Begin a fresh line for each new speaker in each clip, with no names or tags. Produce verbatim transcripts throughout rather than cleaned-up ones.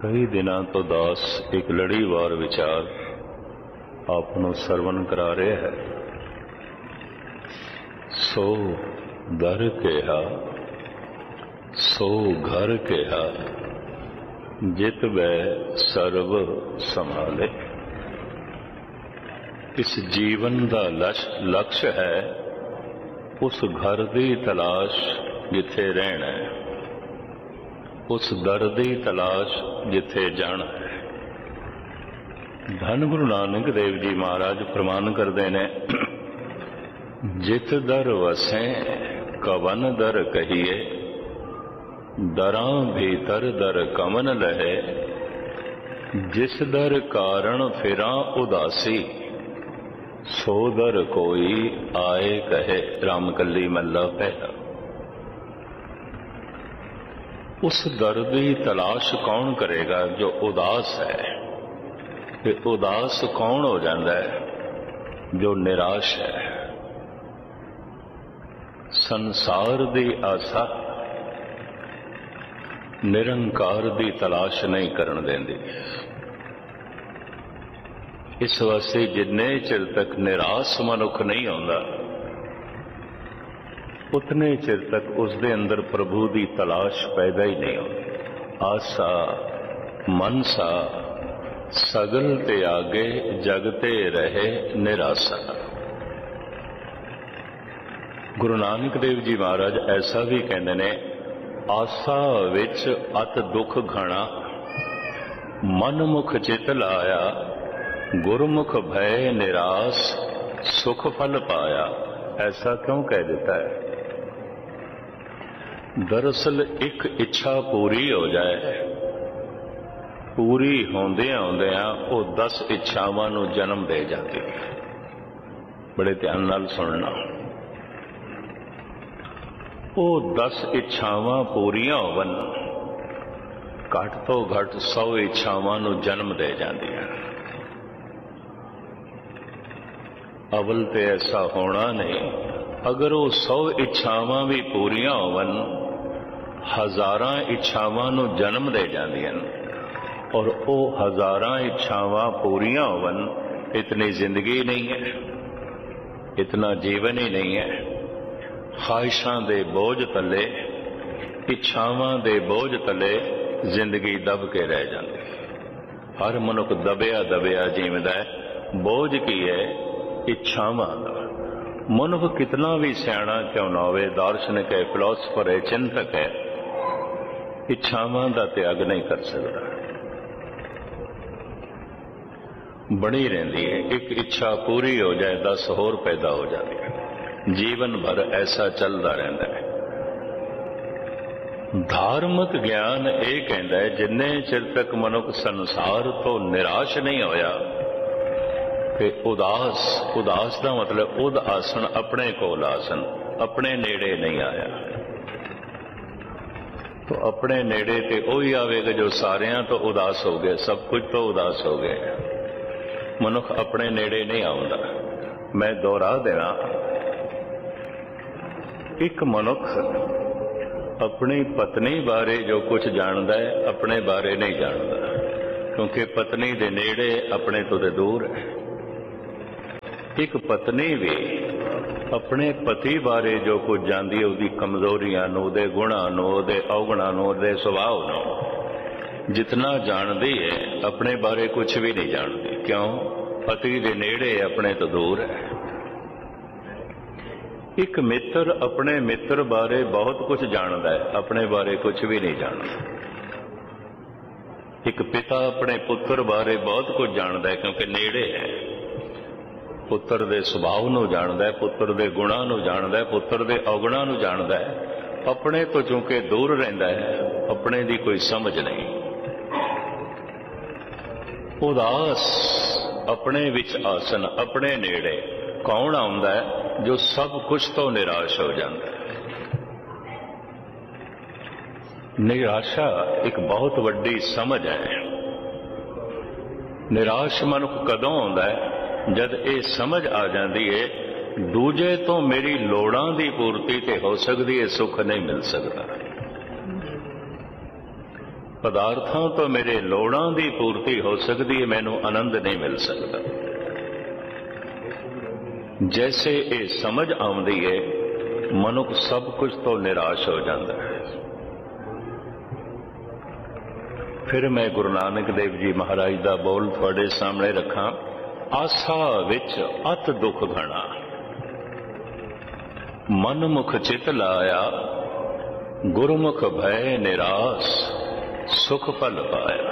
कई दिनों तो दास एक लड़ीवार विचार आपनों सरवण करा रहे है। सो दर केहा सो घर केहा जित बै सर्व संभाले। इस जीवन का लक्ष्य है उस घर की तलाश जिथे रहना है, उस दर की तलाश जिथे जाना है। धन गुरु नानक देव जी महाराज प्रमाण करते ने, जित दर वसें कवन दर कहिए, दरां भीतर दर कमन लहे। जिस दर कारण फिरां उदासी, सो दर कोई आए कहे। रामकली महला पहला। उस दर की तलाश कौन करेगा जो उदास है। ते उदास कौन हो जाता है जो निराश है। संसार की आशा निरंकार की तलाश नहीं करन देंदी। इस वास्ते जिन्ने चिर तक निराश मनुख नहीं आता, उतने चिर तक उसके अंदर प्रभु की तलाश पैदा ही नहीं होती। आसा मनसा सगल त्यागे जगते रहे निराशा। गुरु नानक देव जी महाराज ऐसा भी कहते ने, आसा विच अत दुख घना, मन मुख चित लाया। गुरमुख भय निराश सुख फल पाया। ऐसा क्यों कह देता है? दरअसल एक इच्छा पूरी हो जाए, पूरी होंदियां होंदियां वो दस इच्छावां नूं जन्म दे जाती है। बड़े ध्यान नाल सुनना। वो दस इच्छावां पूरियां होवन, घट तो घट सौ इच्छावां नूं जन्म दे जांदियां। अवल ते ऐसा होना नहीं। अगर वो सौ इच्छावां भी पूरियां होवन, हजारां इच्छावां नूं जन्म दे जांदियां, और वो हजारां इच्छावां पूरियां होवन, इतनी जिंदगी नहीं है, इतना जीवन ही नहीं है। ख्वाहिशां दे बोझ तले, इच्छावां दे बोझ तले जिंदगी दब के रह जाती। हर मनुख दबिया दबिया जीवदा है। बोझ की है? इच्छावां दा। मनुख कितना भी सियाणा क्यों ना होवे, दार्शनिक है, फिलोसफर है, चिंतक है, इच्छावां दा त्याग नहीं कर सकता। बनी रहती है। एक इच्छा पूरी हो जाए, दस होर पैदा हो जाती है। जीवन भर ऐसा चलता रहता है। धार्मिक ज्ञान ये कहता है, जिन्ने चिर तक मनुख संसार तो निराश नहीं होया, कि उदास उदास का मतलब उद आसन, अपने कोल आसन, अपने नेड़े नहीं आया। तो अपने नेड़े ते वही आवेगा जो सारियां तो उदास हो गए, सब कुछ तो उदास हो गए। मनुख अपने नेड़े नहीं आउंदा। मैं दोहरा देना, एक मनुख अपनी पत्नी बारे जो कुछ जानता है, अपने बारे नहीं जानता, क्योंकि पत्नी दे नेड़े अपने तो दे दूर है। एक पत्नी भी अपने पति बारे जो कुछ जानती है, उसकी कमजोरियां नूं, उहदे गुणां नूं, उहदे अवगुणां नूं, उहदे सुभाव नूं जितना जानती है, अपने बारे कुछ भी नहीं जानती। क्यों? पति दे नेड़े, अपने तो दूर है। एक मित्र अपने मित्र बारे बहुत कुछ जानता है, अपने बारे कुछ भी नहीं जानता। एक पिता अपने पुत्र बारे बहुत कुछ जानता है, क्योंकि नेड़े है। पुत्र दे सुभाव नूं जानदा है, पुत्र दे गुणां नूं जानदा है, पुत्र दे अवगुणां नूं जानदा है। अपने तो चूंकि दूर रहिंदा है, अपने दी कोई समझ नहीं। उदास अपने विच आसन, अपने नेड़े कौन आउंदा है? जो सब कुछ तो निराश हो जाता है। निराशा एक बहुत वड्डी समझ है। निराश मनुख कदों आउंदा है? जद ये समझ आ जाती है, दूजे तो मेरी लोड़ां दी पूर्ति ते हो सकती है, सुख नहीं मिल सकता। पदार्थों तो मेरे लोड़ां दी पूर्ति हो सकती है, मैनू आनंद नहीं मिल सकता। जैसे ये समझ आउंदी है मनुख सब कुछ तो निराश हो जाता है। फिर मैं गुरु नानक देव जी महाराज दा बोल थोड़े सामने रखा। आसा विच अत दुख घना, मन मुख चित लाया, गुरमुख भय निराश, सुख फल पाया।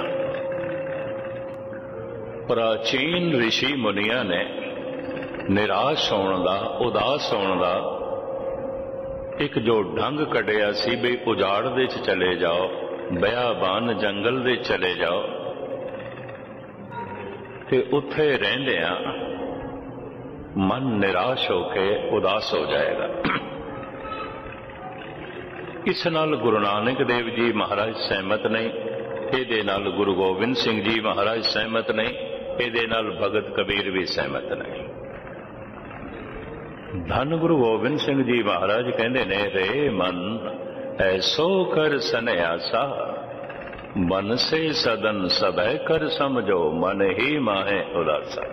प्राचीन ऋषि मुनिया ने निराश होने का, उदास होने का एक जो ढंग कढ़िया सी भी उजाड़ दे च चले जाओ, बियाबान जंगल दे चले जाओ ते उत्थे रहिंदिया मन निराश होके उदास हो जाएगा। इस नाल गुरु नानक देव जी महाराज सहमत नहीं, इहदे नाल गुरु गोबिंद सिंह जी महाराज सहमत नहीं, इहदे नाल भगत कबीर भी सहमत नहीं। धन गुरु गोबिंद सिंह जी महाराज कहते ने, रे मन ऐसो कर सन्यासा, मन से सदन सबै कर समझो, मन ही माहे उदासा।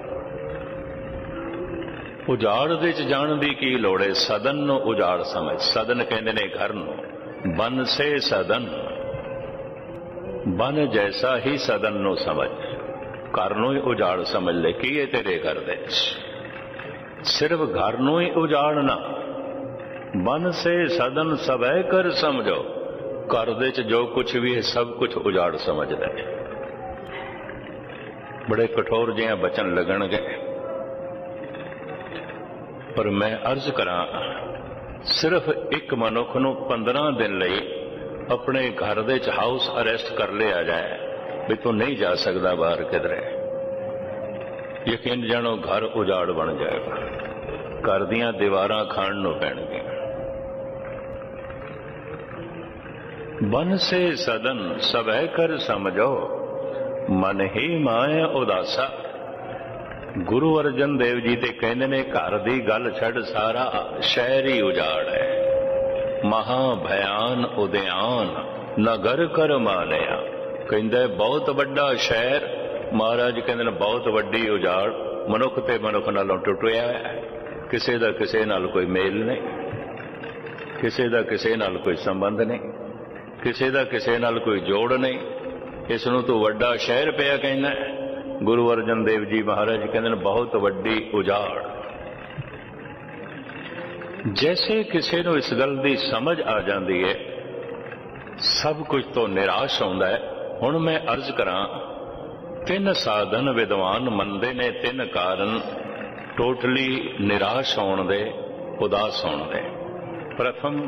उजाड़ दे च जाण दी की लोड़ है, सदन नूं उजाड़ समझ। सदन कहते ने घर नूं, बन से सदन, बन जैसा ही सदन नूं समझ। घर नूं ही उजाड़ समझ ले, की है तेरे घर दे सिर्फ घर नूं ही उजाड़ना। बन से सदन सबै कर समझो, घर दे च जो कुछ भी है सब कुछ उजाड़ समझ ले। बड़े कठोर जिहा बचन लगणगे, पर मैं अर्ज करा, सिर्फ एक मनुख नूं पंद्रह दिन लई अपने घर दे च हाउस अरेस्ट कर लिया जाए भी तू नहीं जा सकता बाहर किधरे, यकीन जानो घर उजाड़ बन जाएगा, घर दियां दीवारां खाण नूं पैणगियां। बन से सदन सबै कर समझो, मन ही माए उदासा। गुरु अर्जन देव जी ते कहंदे ने, घर दी गल छड़, सारा शहर ही उजाड़ है। महा भयान उद्यान नगर कर मानिया। कहंदे बहुत वड्डा शहर, महाराज कहंदे ने बहुत वड्डी उजाड़, मनुख ते मनुख नालों टुटिया है, किसी दा किसी नाल कोई मेल नहीं, किसी दा किसी नाल कोई संबंध नहीं, किसी दा किसी नाल कोई जोड़ नहीं। इस नूं तू वड्डा शहर पिया कहना। गुरु अर्जन देव जी महाराज कहते हैं बहुत वड्डी उजाड़। जैसे किसी नूं इस गल दी समझ आ जाती है, सब कुछ तो निराश होंदा है। हुण मैं अर्ज करा, तीन साधन विद्वान मनदे ने, तीन कारण टोटली निराश होण दे, उदास होण दे। प्रथम,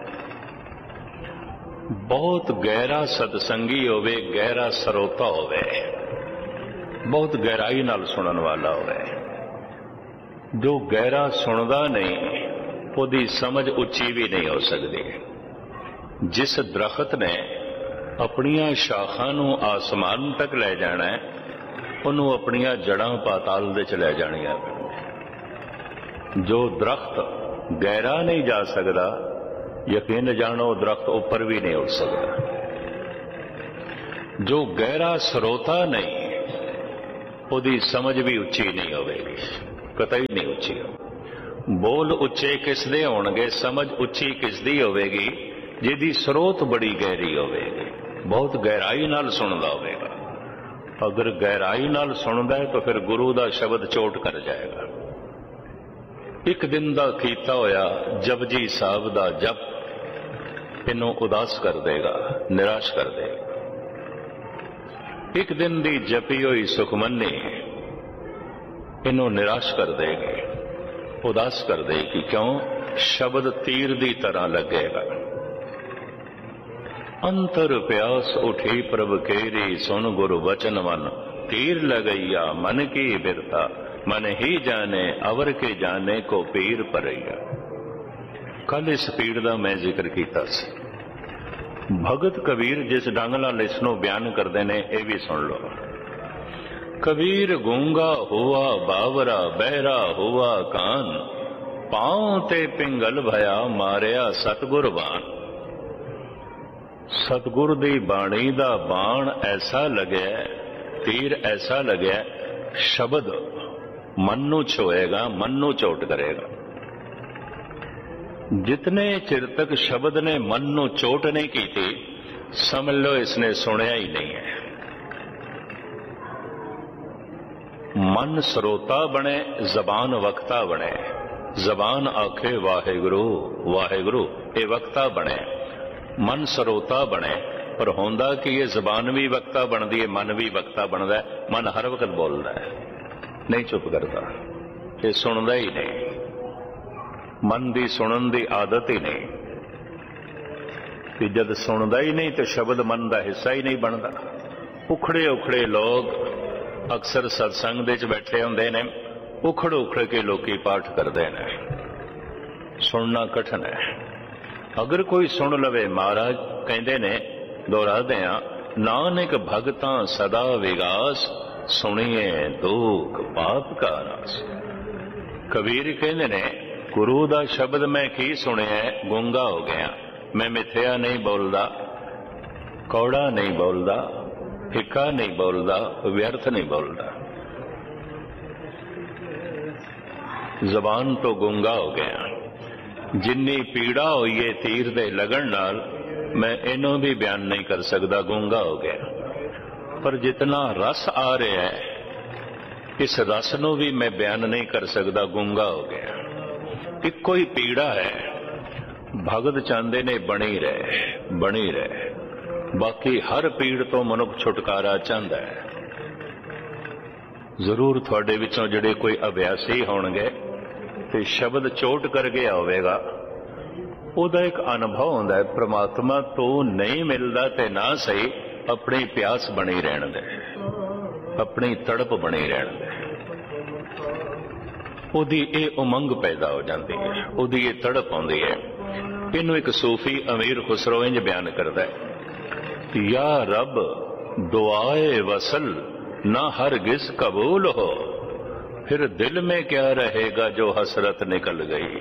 बहुत गहरा सतसंगी होवे, गहरा सरोता होवे, बहुत गहराई नाल सुनन वाला होवे। जो गहरा सुनदा नहीं, उसकी समझ उच्ची भी नहीं हो सकती। जिस दरख्त ने अपनियां शाखां नूं आसमान तक ले जाना है, उन्होंने अपनियां जड़ां पाताल दे च ले जाणियां। जो दरख्त गहरा नहीं जा सकता, यकीन जानो दरख्त ऊपर भी नहीं उठ सकता। जो गहरा स्रोता नहीं, उसकी समझ भी उच्ची नहीं होगी, कतई नहीं उच्ची हो। बोल उच्चे किसदे होणगे, समझ उच्ची किसदी होगी, जिहदी स्रोत बड़ी गहरी होगी, बहुत गहराई नाल सुनदा होगा। अगर गहराई नाल सुनदा है तो फिर गुरु का शब्द चोट कर जाएगा। एक दिन का कीता होया जपजी साहब का जप इनू उदास कर देगा, निराश कर देगा। एक दिन की जपी हुई सुखमनी इनू निराश कर देगी, उदास कर देगी। क्यों? शब्द तीर की तरह लगेगा। अंतर प्यास उठी प्रभ केरी, सुन गुरु वचन मन, तीर लगैया मन की बिरता, मन ही जाने अवर के जाने को पीर परैया। कल इस पीड़ का मैं जिक्र किया। भगत कबीर जिस ढंग नाल इसनूं बयान करते हैं, यह भी सुन लो। कबीर गूंगा हुआ बावरा, बहरा हुआ कान, पांव ते पिंगल भया मारिया सतगुर बान। सतगुर दी बाणी दा बाण ऐसा लग्या, तीर ऐसा लग्या, शब्द मन नू छोएगा, मन नू चोट करेगा। जितने चिर तक शब्द ने मन नू चोट नहीं की थी, समझ लो इसने सुनिया ही नहीं है। मन श्रोता बने, जबान वक्ता बने। जबान आखे वाहेगुरु वाहेगुरु, ये वक्ता बने। मन श्रोता बने, पर होंदा कि ये जबान भी वक्ता बनती है, मन भी वक्ता बनता है। मन हर वक्त बोलता है, नहीं चुप करता, ये सुनता ही नहीं। मन की सुनन की आदत ही नहीं, कि जब सुनता ही नहीं तो शब्द मन का हिस्सा ही नहीं बनता। उखड़े उखड़े लोग अक्सर सत्संग दे च बैठे होंदे ने, उखड़ उखड़ के लोकी पाठ करते हैं। सुनना कठिन है। अगर कोई सुन लवे, महाराज कहते ने, दोहराते हैं, नानक भगतां सदा विगास, सुनिए दुख पाप का नाश। कबीर कहते ने, गुरु दा शब्द मैं की सुनिया, गूंगा हो गया। मैं मिथ्या नहीं बोलता, कौड़ा नहीं बोलता, हिक्का नहीं बोलता, व्यर्थ नहीं बोलता। जबान तो गूंगा हो गया। जिन्नी पीड़ा हुई है तीर दे लगन नाल, मैं इनों भी बयान नहीं कर सकता, गूंगा हो गया। पर जितना रस आ रहा है, इस रस नू भी मैं बयान नहीं कर सकता, गूंगा हो गया। इको ही पीड़ा है। भगत चाहते ने बनी रहे, बनी रहे। बाकी हर पीड़ तो मनुख छुटकारा चाहता है। जरूर थोड़े विचों जिहड़े कोई अभ्यासी होणगे ते शब्द चोट कर गया होवेगा, उहदा एक अनुभव होंदा है, परमात्मा तो नहीं मिलता ते ना सही, अपनी प्यास बनी रहन दे, अपनी तड़प बनी रहन दे। उहदी ये उमंग पैदा हो जाती है, उहदी ये तड़प आउंदी है। इनू एक सूफी अमीर खुसरो इंज बयान करता है, या रब दुआए वसल ना हरगिज कबूल हो, फिर दिल में क्या रहेगा जो हसरत निकल गई।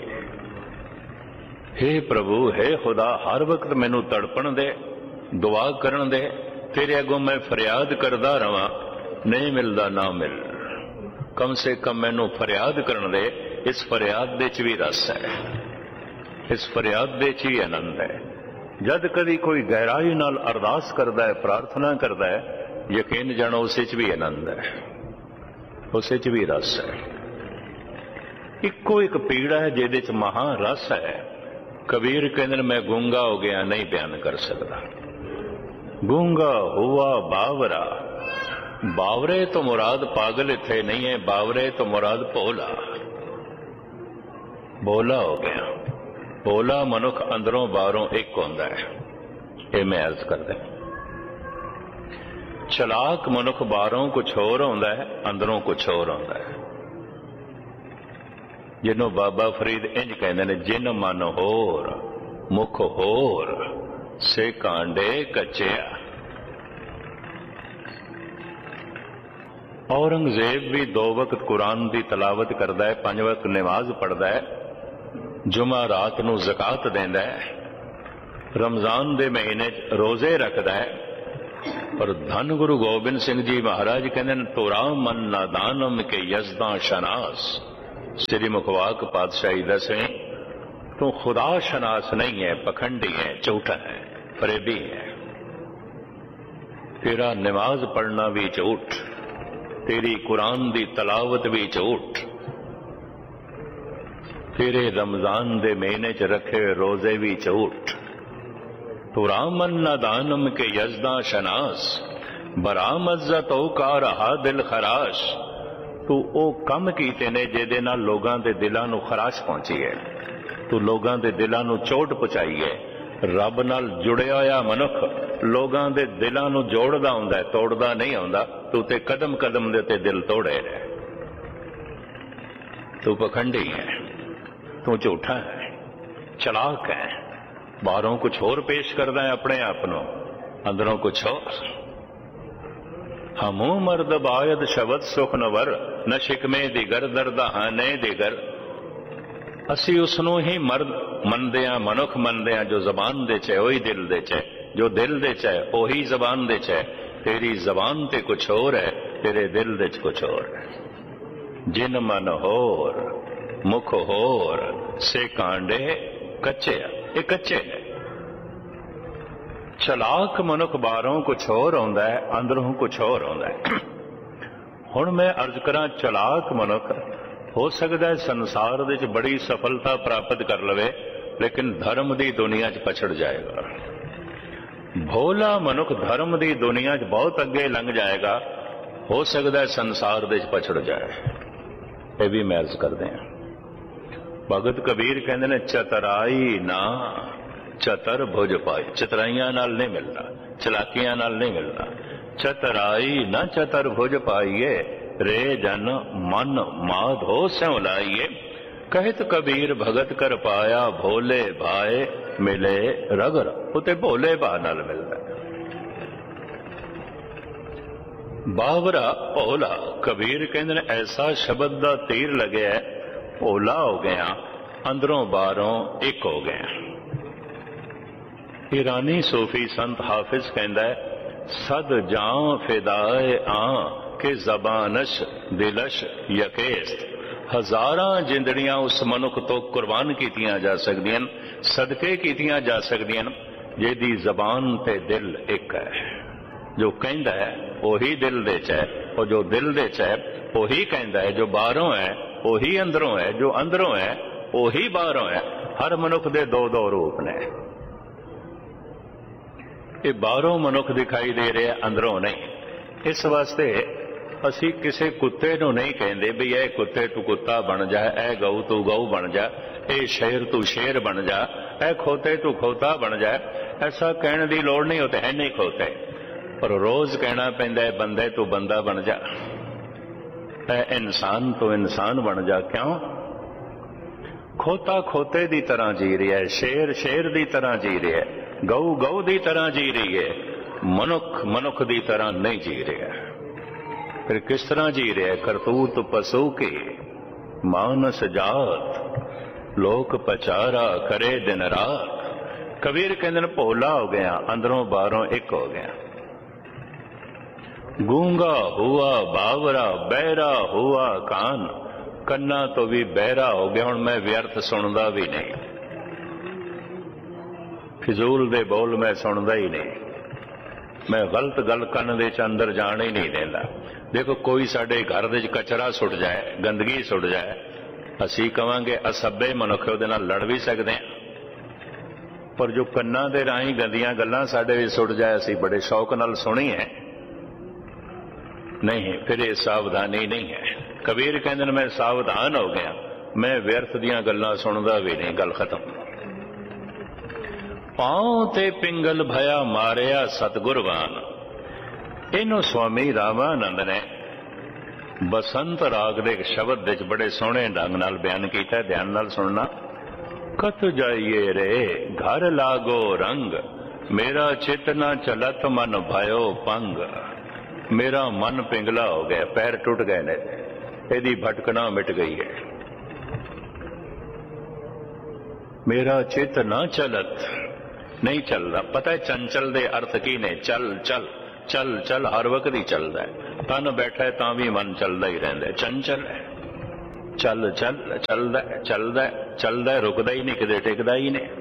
हे प्रभु, हे खुदा, हर वक्त मैनू तड़पण दे, दुआ करन दे, तेरे अगों मैं फरियाद करदा रवां, नहीं मिलदा ना मिल। कम से कम मैनू फरियाद करन दे। इस फरियाद दे च भी रस है, इस फरियाद दे च भी आनंद है। जद कदी कोई गहराई नाल अरदास करदा है, प्रार्थना करदा है, यकीन जानो उस च भी आनंद है, उस च भी रस है। इको एक पीड़ा है जिहदे च महा रस है। कबीर कहते मैं गूंगा हो गया, नहीं बयान कर सकता। गूंगा हुआ बावरा, बावरे तो मुराद पागल इत्थे नहीं है, बावरे तो मुराद भोला। भोला हो गया। भोला मनुख अंदरों बाहरों एक होंदा है, ये मैं अर्ज करदा। चलाक मनुख बाहरों कुछ होर होंदा है, अंदरों कुछ होर होंदा है। जिन्हों बाबा फरीद इंज कहते ने, जिन मन होर मुख होर से कांडे कच्चिया। औरंगजेब भी दो वक्त कुरान की तलावत करता है, पांच वक्त नमाज पढ़ता है, जुमा रात नू ज़कात देंदा है, रमजान दे महीने रोजे रखता है। पर धन गुरु गोबिंद सिंह जी महाराज कहते हैं, तोरा मन नादानम के यजदा शनास। श्री मुखवाक पातशाही दसवें, तो खुदा शनास नहीं है, पखंडी है, झूठा है, फरेबी है। तेरा नमाज पढ़ना भी झूठ, तेरी कुरान दी तलावत भी झूठ, तेरे रमजान दे महीने च रखे रोजे भी झूठ। तो रामन नादानम के यजदा शनास, बरामज्जा तो का रहा दिल खराश। तू ओ कम कीते ने जिहदे नाल लोगां दे दिलां नू खराश पहुंची है, तू लोगां दे दिलां नू चोट पहुंचाई है। रब नाल जुड़िया होया मनुख लोगां दे दिलां नू जोड़दा हुंदा है, तोड़दा नहीं हुंदा। तू ते कदम कदम दे ते दिल तोड़े है। तू पखंडी है, तू झूठा है, चलाक है, बाहरों कुछ होर पेश करदा है अपने आप नू, अंदरों कुछ होर। हमू मर्द बायद शबद सुख नवर, न शिकमे दिगर दर्द हाने दिगर। असी उसनों ही मर्द मनदे हां, मनुख मनदे हां जो जबान दे च होई दिल दे च, जो दिल दे च है उही जबान दे च है। तेरी जबान ते कुछ होर है, तेरे दिल दे च कुछ होर है। जिन मन होर मुख होर से कांडे कच्चे, ये कच्चे ने। चलाक मनुख बाहरों कुछ होर आउंदा है, अंदरों कुछ होर आउंदा है। हुण मैं अर्ज करा, चलाक मनुख हो सकता है संसार दे च बड़ी सफलता प्राप्त कर लवे, लेकिन धर्म की दुनिया च पछड़ जाएगा। भोला मनुख धर्म की दुनिया च बहुत अगे लंघ जाएगा, हो सकता है संसार दे च पछड़ जाए। ये भी मैं अर्ज करते हैं। भगत कबीर कहते ने, चतराई ना चतर भुज पाई। चतराइयां नाल नहीं मिलना, चलाकियां नाल नहीं मिलना। चतराई ना चतर भुज पाइए, रे जन मन माधो स्यों लाइए। कहत कबीर भगत कर पाया, भोले भाए मिले रगर। उते भोले भा नाल मिलदा। बावरा भोला, कबीर कहंदे ने ऐसा शब्द दा तीर लगे, भोला हो गया, अंदरों बाहरों एक हो गया। ईरानी सूफी संत हाफिज कहंदा है, सद जां फिदाए आ के जबानश दिलश यकेस्त। हजारां जिंदड़ियां उस मनुख तो कुर्बान कीतियां जा सकदियां, सदके कीतियां जा सकदियां जिहदी जबान ते दिल एक है। जो कहंदा है वही दिल दे च है, और जो दिल दे च है वही कहंदा है। जो बाहरों है वही अंदरों है, जो अंदरों है वही बाहरों है। हर मनुख दे दो दो रूप ने। ये बाहरों मनुख दिखाई दे रहे, अंदरों नहीं। इस वास्ते असी किसी कुत्ते नूं नहीं कहंदे भी ए कुत्ते तू कुत्ता बन जा, ए गऊ तू गऊ बन जा, ए शेर तू शेर बन जा, ए खोते तू खोता बन जा। ऐसा कहने की लोड़ नहीं, होते है नहीं खोते, पर रोज कहना पैंदा है बंदे तू बंदा बन जा, ए इंसान तू इंसान बन जा। क्यों? खोता खोते की तरह जी रहा है, शेर शेर की तरह जी रहा है, गऊ गऊ की तरह जी रही है, मनुख मनुख की तरह नहीं जी रहा। फिर किस तरह जी रहे? करतूत पशु की मानस जात, लोक पचारा करे दिन रात। कबीर कहते हैं भोला हो गया, अंदरों बाहरों एक हो गया। गूंगा हुआ बावरा, बहरा हुआ कान, कन्ना तो भी बहरा हो गया। हुण मैं व्यर्थ सुनदा भी नहीं, फिजूल दे बोल मैं सुनदा ही नहीं, मैं गलत गल कन दे च अंदर जान ही नहीं देंदा। देखो कोई साडे घर दे कचरा सुट जाए, गंदगी सुट जाए, असी कहांगे असभ्य मनुख उहदे नाल लड़ भी सकते हैं, पर जो कन्ना दे राही गंदियां गल्लां साडे विच सुट जाए, असी बड़े शौक नाल सुनी है नहीं। फिर ये सावधानी नहीं है। कबीर कहंदे ने मैं सावधान हो गया, मैं व्यर्थ दियां गल्लां सुनदा भी नहीं। गल खत्म। पांव ते पिंगल भया मारिया सतगुरवान। इनू स्वामी रामानंद ने बसंत राग दे शब्द विच बड़े सोहणे ढंग नाल बयान किया, ध्यान नाल सुनना। कत जाइए रे घर लागो रंग, मेरा चित न चलत मन भयो पंग। मेरा मन पिंगला हो गया, पैर टुट गए ने, यदि भटकना मिट गई है। मेरा चित न चलत, नहीं चल रहा। पता है चंचल दे अर्थ की ने? चल चल चल चल हर वक्त ही चलता है। तन बैठा है तां भी मन चलता ही रहता है, चंचल है। चल चल चलता है चलता है चलता है, रुकता ही नहीं, किते टिकता ही नहीं।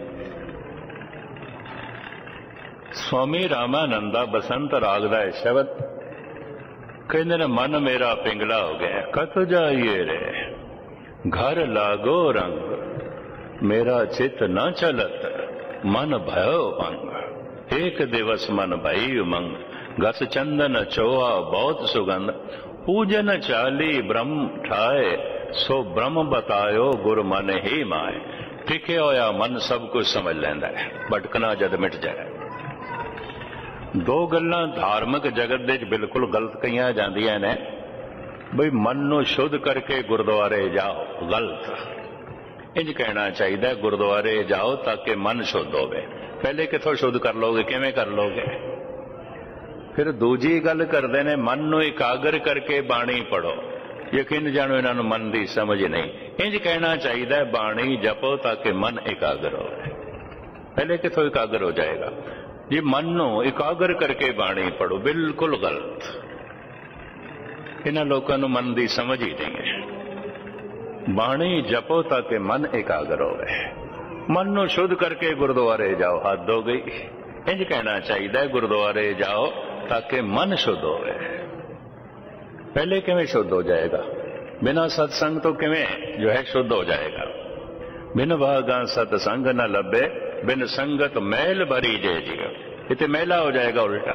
स्वामी रामानंदा बसंत राग दा शब्द कहते ने, मन मेरा पिंगला हो गया। कत जाइए रे घर लागो रंग, मेरा चित न चलत मन भयो भंग। एक दिवस मन भई उमंग, गस चंदन चोआ बहुत सुगंध। पूजन चाली ब्रह्म ठाए, सो ब्रह्म बतायो गुर मन ही माए। टिके होया मन सब कुछ समझ लैंदा है, भटकना जद मिट जाए। दो गल्लां धार्मिक जगत दे बिल्कुल गलत कहियां जांदियां ने, बई मन नूं शुद्ध करके गुरुद्वारे जाओ, गलत। इंज कहना चाहिए गुरुद्वारे जाओ ताकि मन शुद्ध होवे। पहले किथों शुद्ध कर लोगे, किवें कर लोगे? फिर दूजी गल करदे ने, मन नूं एकाग्र करके बाणी पढ़ो। यकीन जानो इन्हां नूं मन दी समझ नहीं। इंज कहना चाहिए बाणी जपो ताकि मन एकाग्र हो। पहले किथों एकाग्र हो जाएगा? जी मन नूं इकागर करके बाणी पढ़ो, बिल्कुल गलत। इन्हां लोकां नूं मन की समझ ही नहीं है। बाणी जपो ताकि मन एकाग्र होवे। मन नूं शुद्ध करके गुरुद्वारे जाओ, हद हो गई। इंज कहना चाहिए गुरुद्वारे जाओ ताकि मन शुद्ध होवे। पहले किवें शुद्ध हो जाएगा? बिना सत्संग तो किवें जो है शुद्ध हो जाएगा? बिन भागा सत्संग न लभे, बिन संगत मैल भरी जे जियो। इतने मैला हो जाएगा उल्टा।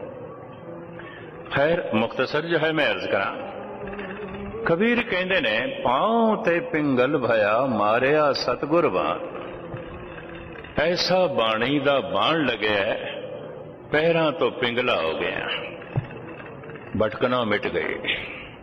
खैर मुख्तसर जो है मैं अर्ज करा, कबीर कहते ने पांव ते पिंगल भया मारिया सतगुर बाण। ऐसा बाणी दा बाण लगे पैरां तो पिंगला हो गया, भटकना मिट गई।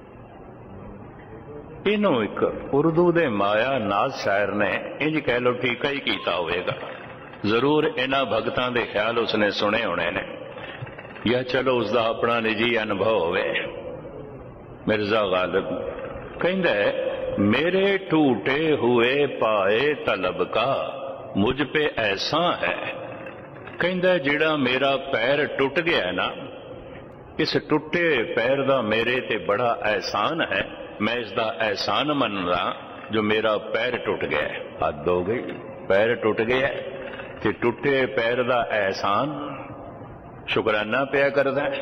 इनू एक उर्दू दे माया नाज शायर ने इंज कह लो ठीका ही कीता होवेगा। जरूर इन्हां भगतां दे ख्याल उसने सुने होने ने, या चलो उसका अपना निजी अनुभव होवे। मिर्जा गालिब कहंदा है मेरे टूटे हुए पाए तलब का मुझ पे ऐसा है। कहंदा जिहड़ा मेरा पैर टुट गया ना, इस टुटे पैर दा मेरे ते बड़ा एहसान है। मैं इसका एहसान मनदा जो मेरा पैर टुट गया। हद हो गई, पैर टुट गया ते टुटे पैर का एहसान शुकराना पिया करदा है।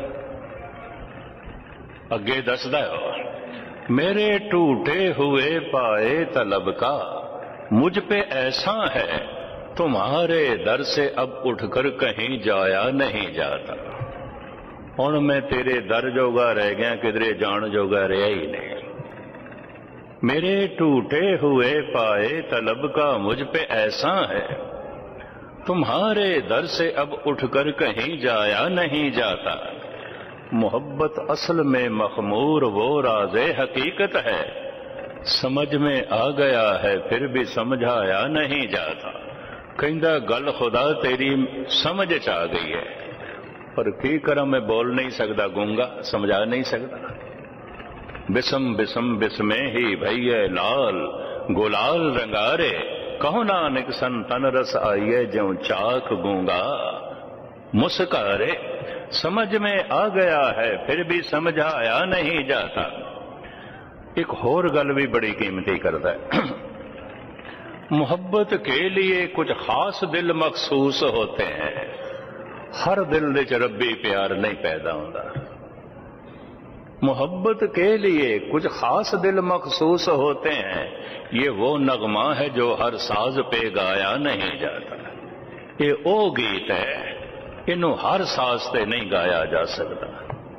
अगे दसदा है मेरे टूटे हुए पाए तलब का मुझ पे ऐसा है, तुम्हारे दर से अब उठकर कहीं जाया नहीं जाता। हुण मैं तेरे दर जोगा रह गया, किधरे जान जोगा रहा ही नहीं। मेरे टूटे हुए पाए तलब का मुझ पे ऐसा है, तुम्हारे दर से अब उठकर कहीं जाया नहीं जाता। मोहब्बत असल में मखमूर वो राज़े हकीकत है, समझ में आ गया है फिर भी समझाया नहीं जाता। कहंदा गल खुदा तेरी समझ च आ गई है, पर की करा मैं बोल नहीं सकता, गूंगा, समझा नहीं सकता। बिसम बिसम बिस्मे ही भैये लाल गुलाल रंगारे, कहो नानक सन तन रस आइए ज्यों चाक गूंगा मुस्कारे। समझ में आ गया है फिर भी समझाया नहीं जाता। एक होर गल भी बड़ी कीमती करता है। मोहब्बत के लिए कुछ खास दिल मखसूस होते हैं। हर दिल दे च रब्बी प्यार नहीं पैदा होता। मोहब्बत के लिए कुछ खास दिल मखसूस होते हैं। ये वो नगमा है जो हर साज पे गाया नहीं जाता। ये ओ गीत है, इनू हर साज से नहीं गाया जा सकता।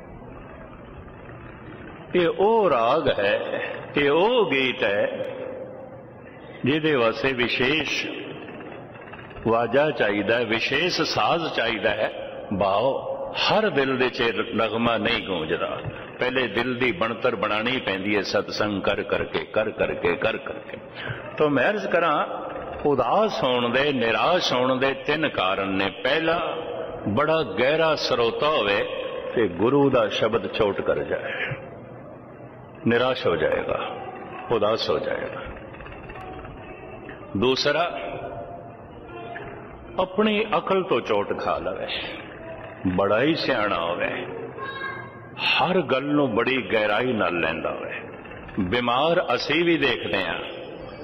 ये ओ राग है, ये ओ गीत है जिहदे वास्ते विशेष वाजा चाहिए, विशेष साज चाहिए। भाव हर दिल दे च नगमा नहीं गूंजदा। पहले दिल की बनतर बनानी पैंदी है सत्संग कर करके कर करके कर करके। तो मैं अर्ज करा उदास होने दे, निराश होने दे तीन कारण ने। पहला, बड़ा गहरा सरोता होवे ते गुरु का शब्द चोट कर जाए, निराश हो जाएगा, उदास हो जाएगा। दूसरा, अपनी अकल तो चोट खा लवे, बड़ा ही सियाणा होवे, हर गल नूं बड़ी गहराई नाल लैंदा होवे। बीमार असी भी देखते हैं,